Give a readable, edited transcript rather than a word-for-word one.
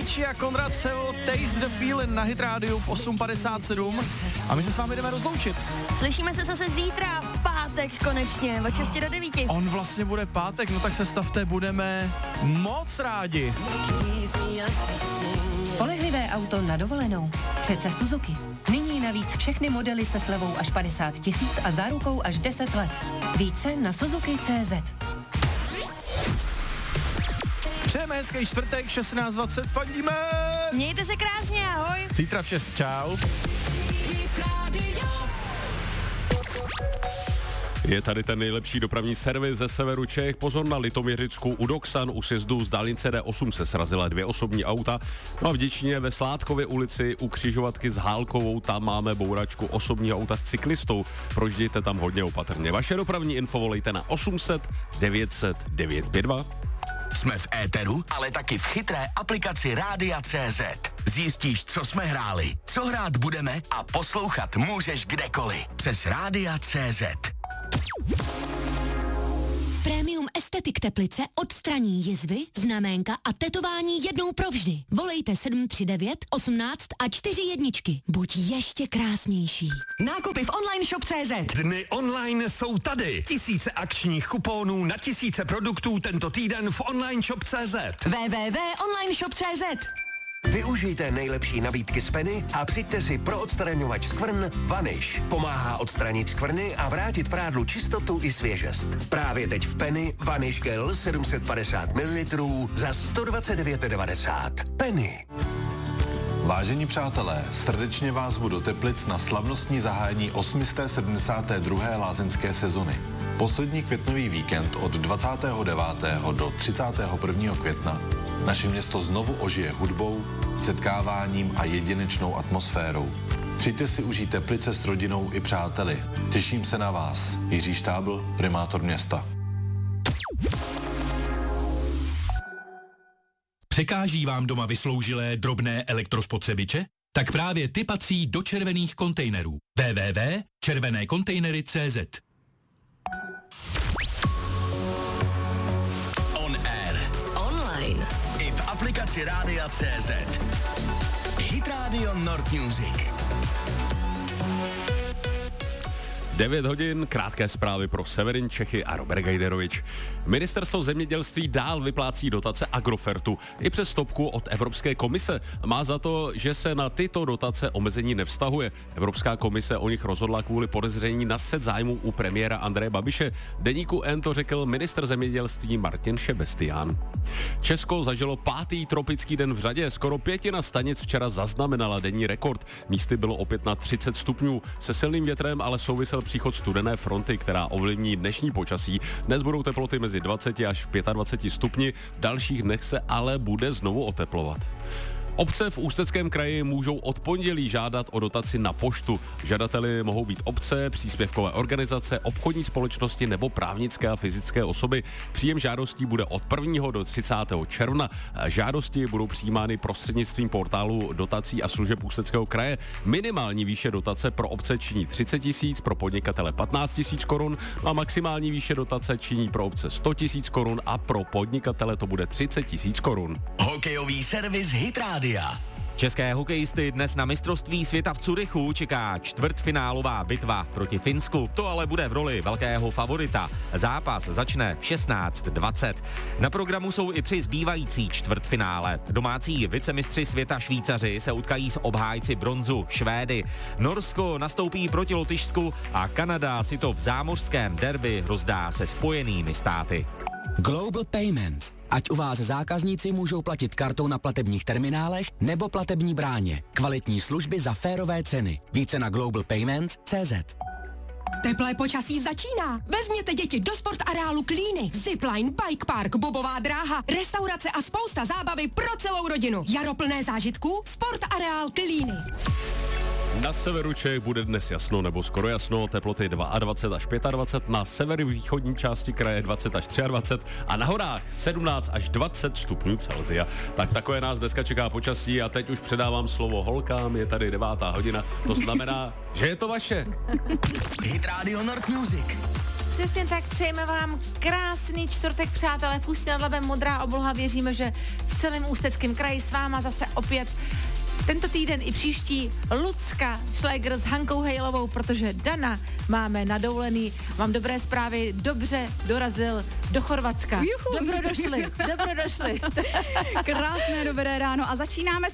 Avicii a Konrad Seul, Taste the Feeling na Hit Radio v 8.57 a my se s vámi jdeme rozloučit. Slyšíme se zase zítra, v pátek konečně, od 6 do 9. On vlastně bude pátek, no tak se stavte, budeme moc rádi. Spolehlivé auto na dovolenou. Přece Suzuki. Nyní navíc všechny modely se slevou až 50 000 a zárukou až 10 let. Více na Suzuki.cz. Přejeme hezký čtvrtek, 16:20, fandíme! Mějte se krásně, ahoj. Zítra v 6, čau. Je tady ten nejlepší dopravní servis ze severu Čech. Pozor na Litoměřicku u Doksan, u sjezdu z dálnice D8 se srazila 2 osobní auta. No a v Děčíně ve Sládkově ulici u křižovatky s Hálkovou, tam máme bouračku osobního auta s cyklistou. Prožijte tam hodně opatrně. Vaše dopravní info volejte na 800 900 952. Jsme v éteru, ale taky v chytré aplikaci Rádia.cz. Zjistíš, co jsme hráli, co hrát budeme a poslouchat můžeš kdekoliv. Přes Rádia.cz. Premium Estetik Teplice odstraní jizvy, znaménka a tetování jednou provždy. Volejte 739 18 a 4 jedničky. Buď ještě krásnější. Nákupy v online shop.cz. Dny online jsou tady. Tisíce akčních kuponů na tisíce produktů tento týden v online shop.cz. www.onlineshop.cz. Využijte nejlepší nabídky z Penny a přijďte si pro odstraňovač skvrn Vanish. Pomáhá odstranit skvrny a vrátit prádlu čistotu i svěžest. Právě teď v Penny Vanish Gel 750 ml za 129,90. Penny. Vážení přátelé, srdečně vás zvu do Teplic na slavnostní zahájení 872. lázeňské sezony. Poslední květnový víkend od 29. do 31. května naše město znovu ožije hudbou, setkáváním a jedinečnou atmosférou. Přijďte si užít Teplice s rodinou i přáteli. Těším se na vás. Jiří Štábl, primátor města. Překáží vám doma vysloužilé drobné elektrospotřebiče? Tak právě ty patří do červených kontejnerů. www.červenékontejnery.cz. On air. Online. I v aplikaci Rádia.cz. Hit Radio Nord Music. 9 hodin, krátké zprávy pro Severin Čechy a Robert Gajderovič. Ministerstvo zemědělství dál vyplácí dotace Agrofertu i přes stopku od Evropské komise. Má za to, že se na tyto dotace omezení nevztahuje. Evropská komise o nich rozhodla kvůli podezření na střet zájmu u premiéra Andreje Babiše. Deníku N to řekl ministr zemědělství Martin Šebestián. Česko zažilo 5. tropický den v řadě. Skoro 1/5 stanic včera zaznamenala denní rekord. Místy bylo opět na 30 stupňů. Se silným větrem ale souvisel příchod studené fronty, která ovlivní dnešní počasí. Dnes budou teploty mezi 20 až 25 stupni, v dalších dnech se ale bude znovu oteplovat. Obce v Ústeckém kraji můžou od pondělí žádat o dotaci na poštu. Žadateli mohou být obce, příspěvkové organizace, obchodní společnosti nebo právnické a fyzické osoby. Příjem žádostí bude od 1. do 30. června. Žádosti budou přijímány prostřednictvím portálu dotací a služeb Ústeckého kraje. Minimální výše dotace pro obce činí 30 000, pro podnikatele 15 000 korun a maximální výše dotace činí pro obce 100 000 korun a pro podnikatele to bude 30 000 korun. Hokejový servis Hit Rádia. České hokejisty dnes na mistrovství světa v Curychu čeká čtvrtfinálová bitva proti Finsku. To ale bude v roli velkého favorita. Zápas začne v 16:20. Na programu jsou i 3 zbývající čtvrtfinále. Domácí vicemistři světa Švýcaři se utkají s obhájci bronzu Švédy. Norsko nastoupí proti Lotyšsku a Kanada si to v zámořském derby rozdá se Spojenými státy. Global Payments. Ať u vás zákazníci můžou platit kartou na platebních terminálech nebo platební bráně. Kvalitní služby za férové ceny. Více na globalpayments.cz. Teplé počasí začíná. Vezměte děti do sportareálu Klíny. Zipline, bike park, bobová dráha, restaurace a spousta zábavy pro celou rodinu. Jaro plné zážitků, sportareál Klíny. Na severu Čech bude dnes jasno nebo skoro jasno, teploty 22 až 25, na severovýchodní části kraje 20 až 23 a na horách 17 až 20 stupňů Celsia. Tak takové nás dneska čeká počasí a teď už předávám slovo holkám, je tady 9. hodina, to znamená, že je to vaše. Hit Radio Nord Music. Přesně tak, přejeme vám krásný čtvrtek, přátelé. V Ústí nad Labem modrá obloha. Věříme, že v celém Ústeckém kraji s váma zase opět tento týden i příští Lucka Šlégr s Hankou Hejlovou, protože Dana máme na dovolený. Mám dobré zprávy, dobře dorazil do Chorvatska. Juhu. Dobrodošli. Krásné dobré ráno a začínáme